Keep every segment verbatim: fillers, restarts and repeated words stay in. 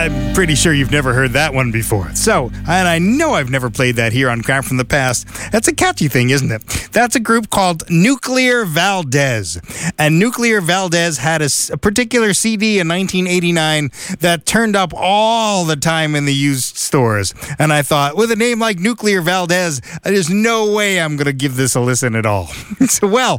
I'm pretty sure you've never heard that one before. So, and I know I've never played that here on Crap from the Past. That's a catchy thing, isn't it? That's a group called Nuclear Valdez. And Nuclear Valdez had a, a particular C D in nineteen eighty-nine that turned up all the time in the used stores. And I thought, with a name like Nuclear Valdez, there's no way I'm going to give this a listen at all. So, well,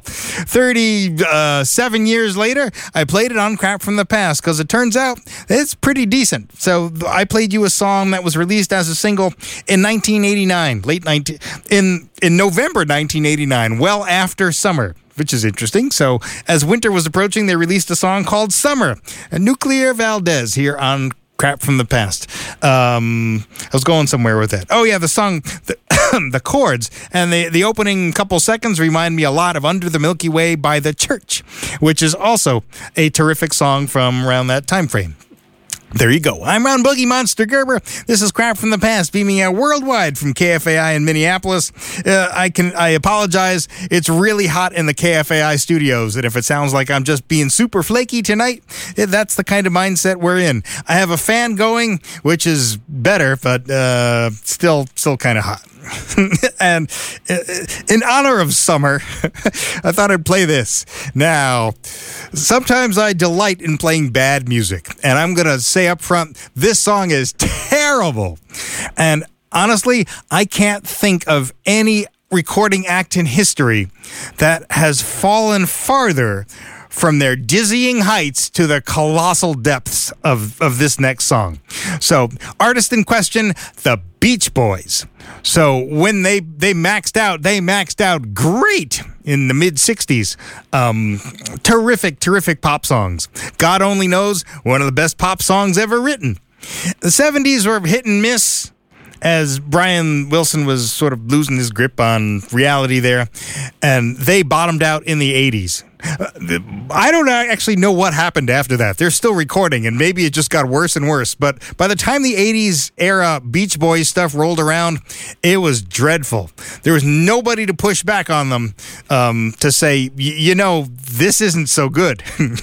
thirty-seven years later, I played it on Crap from the Past because it turns out it's pretty decent. So I played you a song that was released as a single in nineteen eighty-nine, late nineteen in in November nineteen eighty-nine, well after summer, which is interesting. So as winter was approaching, they released a song called Summer, a Nuclear Valdez here on Crap from the Past. Um, I was going somewhere with that. Oh yeah, the song, the, the chords, and the, the opening couple seconds remind me a lot of Under the Milky Way by The Church, which is also a terrific song from around that time frame. There you go. I'm Ron Boogie Monster Gerber. This is Crap from the Past, beaming out worldwide from K F A I in Minneapolis. Uh, I can I apologize. It's really hot in the K F A I studios, and if it sounds like I'm just being super flaky tonight, that's the kind of mindset we're in. I have a fan going, which is better, but uh, still still kind of hot. And in honor of summer, I thought I'd play this. Now, sometimes I delight in playing bad music, and I'm going to say up front, this song is terrible. And honestly, I can't think of any recording act in history that has fallen farther from their dizzying heights to the colossal depths of, of this next song. So, artist in question, the Beach Boys. So, when they, they maxed out, they maxed out great in the mid-sixties. Um, terrific, terrific pop songs. God Only Knows, one of the best pop songs ever written. The seventies were hit and miss, as Brian Wilson was sort of losing his grip on reality there, and they bottomed out in the eighties. Uh, I don't actually know what happened after that. They're still recording, and maybe it just got worse and worse. But by the time the eighties era Beach Boys stuff rolled around, it was dreadful. There was nobody to push back on them um, to say, you know, this isn't so good.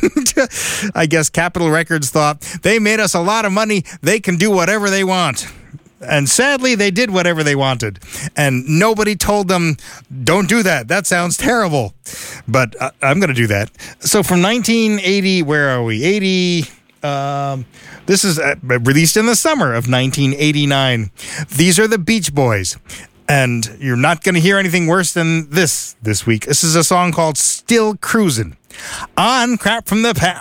I guess Capitol Records thought, they made us a lot of money. They can do whatever they want. And sadly, they did whatever they wanted. And nobody told them, don't do that. That sounds terrible. But uh, I'm going to do that. So from nineteen eighty, where are we? eighty, um, this is uh, released in the summer of nineteen eighty-nine. These are the Beach Boys. And you're not going to hear anything worse than this this week. This is a song called Still Cruisin' on Crap from the Past.